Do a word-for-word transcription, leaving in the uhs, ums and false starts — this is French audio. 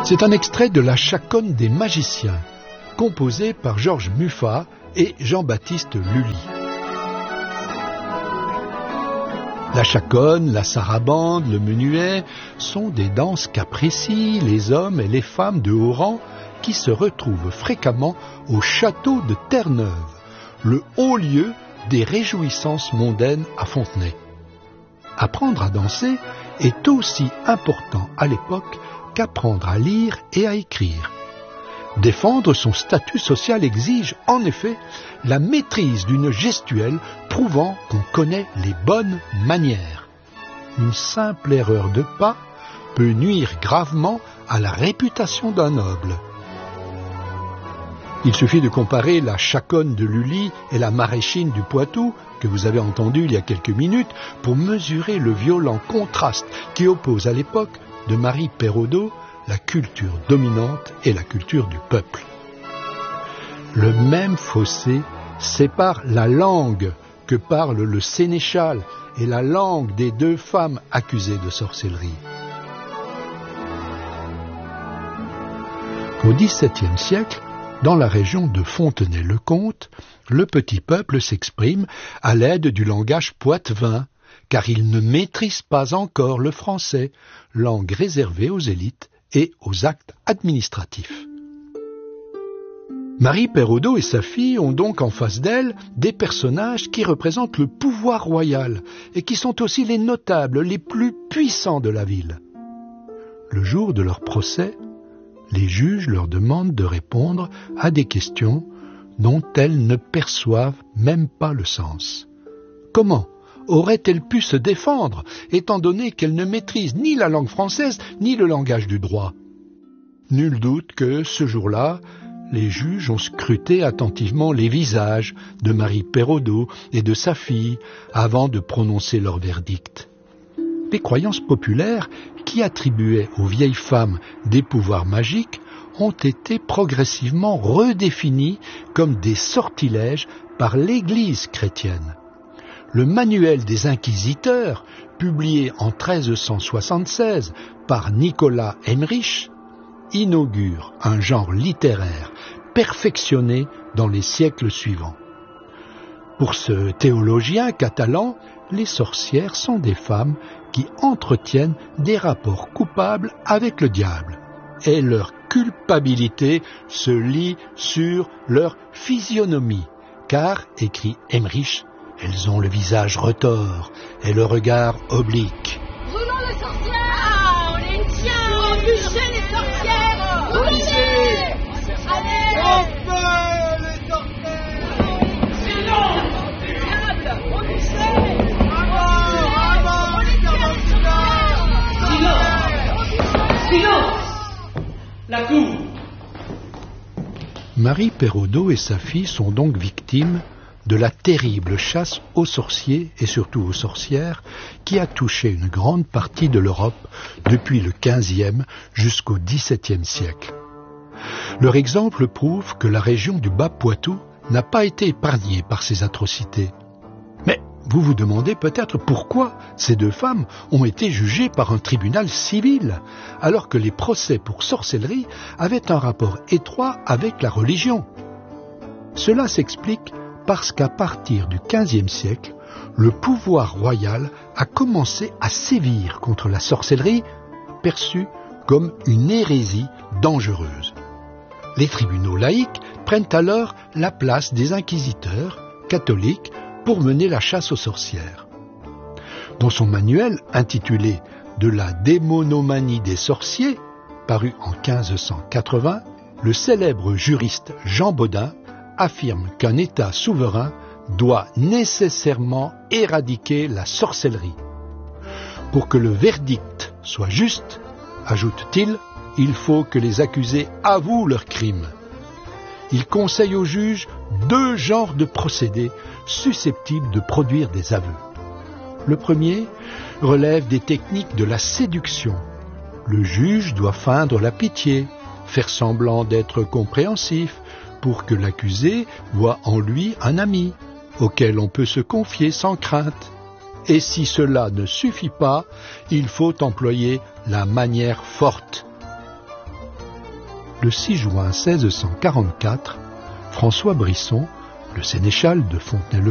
C'est un extrait de La Chaconne des magiciens, composé par Georges Muffat et Jean-Baptiste Lully. La chaconne, la sarabande, le menuet sont des danses qu'apprécient les hommes et les femmes de haut rang qui se retrouvent fréquemment au château de Terre-Neuve, le haut lieu des réjouissances mondaines à Fontenay. Apprendre à danser est aussi important à l'époque qu'apprendre à lire et à écrire. Défendre son statut social exige, en effet, la maîtrise d'une gestuelle prouvant qu'on connaît les bonnes manières. Une simple erreur de pas peut nuire gravement à la réputation d'un noble. Il suffit de comparer la chaconne de Lully et la maraîchine du Poitou, que vous avez entendu il y a quelques minutes, pour mesurer le violent contraste qui oppose à l'époque de Marie Perraudot la culture dominante et la culture du peuple. Le même fossé sépare la langue que parle le sénéchal et la langue des deux femmes accusées de sorcellerie. Au dix-septième siècle, dans la région de Fontenay-le-Comte, le petit peuple s'exprime à l'aide du langage poitevin, car il ne maîtrise pas encore le français, langue réservée aux élites et aux actes administratifs. Marie Perraudot et sa fille ont donc en face d'elle des personnages qui représentent le pouvoir royal et qui sont aussi les notables les plus puissants de la ville. Le jour de leur procès, les juges leur demandent de répondre à des questions dont elles ne perçoivent même pas le sens. Comment aurait-elle pu se défendre, étant donné qu'elle ne maîtrise ni la langue française, ni le langage du droit? Nul doute que, ce jour-là, les juges ont scruté attentivement les visages de Marie Perraudot et de sa fille avant de prononcer leur verdict. Les croyances populaires qui attribuaient aux vieilles femmes des pouvoirs magiques ont été progressivement redéfinies comme des sortilèges par l'Église chrétienne. Le manuel des inquisiteurs, publié en treize cent soixante-seize par Nicolas Emmerich, inaugure un genre littéraire perfectionné dans les siècles suivants. Pour ce théologien catalan, les sorcières sont des femmes qui entretiennent des rapports coupables avec le diable, et leur culpabilité se lit sur leur physionomie, car, écrit Emmerich, elles ont le visage retors et le regard oblique. Brûlons les sorcières! Ah, on les tient! Embûchez les sorcières! Brûlez-les! Allez! En feu, les sorcières! Silence! Diable! Embûchez! Avant! Avant! Les sorcières! Silence! Silence! La cour! Marie Perraudot et sa fille sont donc victimes de la terrible chasse aux sorciers et surtout aux sorcières qui a touché une grande partie de l'Europe depuis le quinzième jusqu'au dix-septième siècle. Leur exemple prouve que la région du Bas-Poitou n'a pas été épargnée par ces atrocités. Mais vous vous demandez peut-être pourquoi ces deux femmes ont été jugées par un tribunal civil, alors que les procès pour sorcellerie avaient un rapport étroit avec la religion. Cela s'explique parce qu'à partir du quinzième siècle, le pouvoir royal a commencé à sévir contre la sorcellerie, perçue comme une hérésie dangereuse. Les tribunaux laïcs prennent alors la place des inquisiteurs catholiques pour mener la chasse aux sorcières. Dans son manuel intitulé « De la démonomanie des sorciers », paru en quinze cent quatre-vingts, le célèbre juriste Jean Bodin affirme qu'un État souverain doit nécessairement éradiquer la sorcellerie. Pour que le verdict soit juste, ajoute-t-il, il faut que les accusés avouent leurs crimes. Il conseille aux juges deux genres de procédés susceptibles de produire des aveux. Le premier relève des techniques de la séduction. Le juge doit feindre la pitié, faire semblant d'être compréhensif, pour que l'accusé voie en lui un ami, auquel on peut se confier sans crainte. Et si cela ne suffit pas, il faut employer la manière forte. le six juin mille six cent quarante-quatre, François Brisson, le sénéchal de Fontenay-le